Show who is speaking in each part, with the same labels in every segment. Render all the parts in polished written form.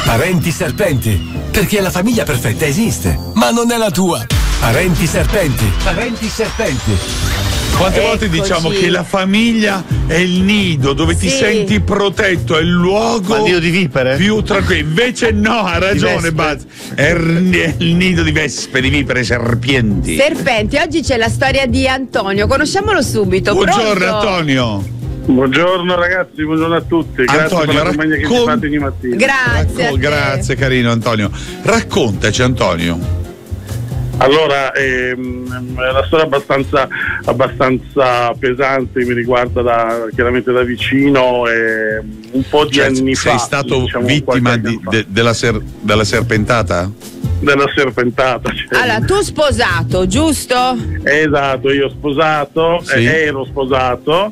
Speaker 1: Parenti serpenti, perché la famiglia perfetta esiste, ma non è la tua. Parenti serpenti. Parenti serpenti.
Speaker 2: Quante volte diciamo che la famiglia è il nido dove ti senti protetto, è il luogo.
Speaker 3: Ma il nido di vipere?
Speaker 2: Più tranquillo. Invece no, ha ragione Buzz. È il nido di vespe, di vipere, serpienti.
Speaker 4: Serpenti, oggi c'è la storia di Antonio, conosciamolo subito.
Speaker 2: Buongiorno
Speaker 4: Pronto?
Speaker 2: Antonio.
Speaker 5: Buongiorno ragazzi, buongiorno a tutti. Grazie per la compagnia che ci fate ogni mattina.
Speaker 4: Grazie.
Speaker 2: Grazie carino Antonio. Raccontaci Antonio.
Speaker 5: Allora, è una storia abbastanza pesante, mi riguarda chiaramente da vicino, un po' di anni fa.
Speaker 2: Sei stato vittima della serpentata?
Speaker 5: Della serpentata. Cioè.
Speaker 4: Allora, tu sposato, giusto?
Speaker 5: Esatto, io sposato, ero sposato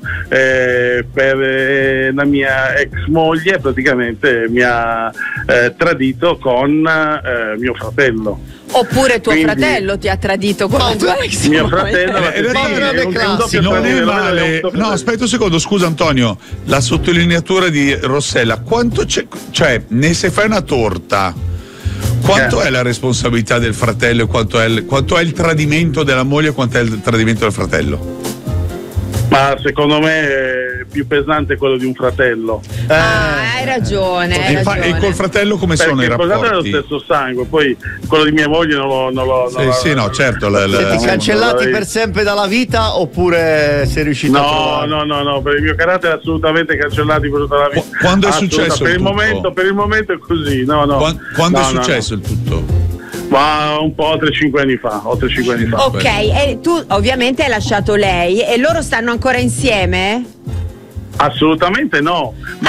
Speaker 5: per la mia ex moglie, praticamente mi ha tradito con mio fratello.
Speaker 4: Oppure tuo fratello ti ha tradito con la tua ex
Speaker 5: mio
Speaker 4: moglie.
Speaker 5: fratello
Speaker 2: non è male. No, aspetta un secondo, scusa Antonio, la sottolineatura di Rossella, quanto c'è, cioè se fai una torta, quanto è la responsabilità del fratello e quanto è il tradimento della moglie e quanto è il tradimento del fratello?
Speaker 5: Ma secondo me è più pesante quello di un fratello.
Speaker 4: Hai ragione.
Speaker 2: E col fratello come sono i rapporti?
Speaker 5: Perché il fratello è lo stesso sangue, poi quello di mia moglie non lo
Speaker 2: certo.
Speaker 3: Siete cancellati per sempre dalla vita oppure sei riuscito a trovare?
Speaker 5: No, per il mio carattere assolutamente cancellati per tutta la vita.
Speaker 2: Quando è successo
Speaker 5: per
Speaker 2: il tutto?
Speaker 5: Per il momento è così,
Speaker 2: Quando è successo il tutto?
Speaker 5: Ma un po' oltre 5 anni fa.
Speaker 4: Ok, e tu ovviamente hai lasciato lei e loro stanno ancora insieme?
Speaker 5: Assolutamente no, ma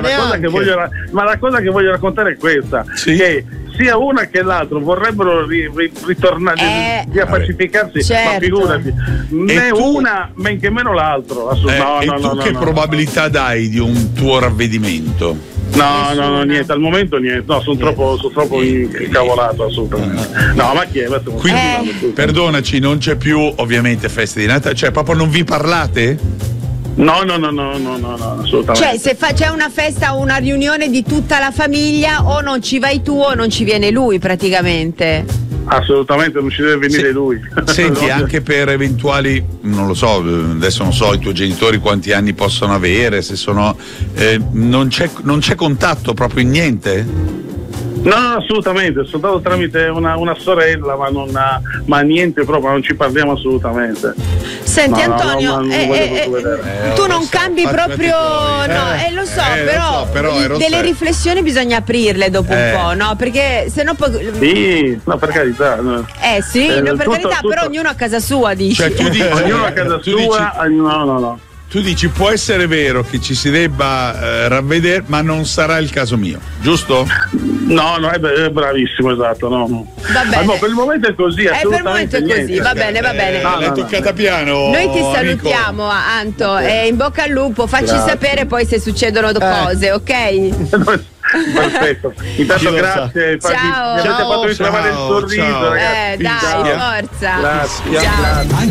Speaker 5: la cosa che voglio raccontare è questa, che sia una che l'altro vorrebbero ritornare a pacificarsi,
Speaker 4: certo.
Speaker 5: Ma figurati, né una men che meno l'altro.
Speaker 2: Che probabilità dai di un tuo ravvedimento?
Speaker 5: No, niente, al momento niente. No, sono troppo incavolato, assolutamente. No, ma chi è?
Speaker 2: Quindi, perdonaci, non c'è più ovviamente festa di Natale, cioè proprio non vi parlate?
Speaker 5: No, assolutamente.
Speaker 4: Cioè, se c'è una festa o una riunione di tutta la famiglia, o non ci vai tu o non ci viene lui praticamente.
Speaker 5: Assolutamente non ci deve venire lui.
Speaker 2: Senti, anche per eventuali, non lo so, adesso non so i tuoi genitori quanti anni possono avere, se sono non c'è contatto proprio in niente?
Speaker 5: No, assolutamente, soltanto tramite una sorella, ma niente proprio, non ci parliamo assolutamente.
Speaker 4: Senti Antonio, tu non cambi proprio, lo so, però delle riflessioni bisogna aprirle dopo un po', no? Perché sennò poi.
Speaker 5: Sì, no, per carità.
Speaker 4: Per carità, però ognuno a casa sua dice.
Speaker 2: Cioè, tu dici,
Speaker 5: ognuno a casa sua, no.
Speaker 2: Tu dici può essere vero che ci si debba ravvedere, ma non sarà il caso mio, giusto?
Speaker 5: No, è bravissimo, esatto, no.
Speaker 4: Va bene.
Speaker 5: No, per il momento è così,
Speaker 4: per il momento è così, va bene.
Speaker 2: L'hai toccata piano.
Speaker 4: Noi ti salutiamo, Anto, e in bocca al lupo, facci sapere poi se succedono cose, ok?
Speaker 5: Perfetto, intanto grazie.
Speaker 4: Ciao.
Speaker 5: Mi avete fatto ritrovare il sorriso, ragazzi.
Speaker 4: Dai, forza.
Speaker 5: Grazie.
Speaker 4: Ciao.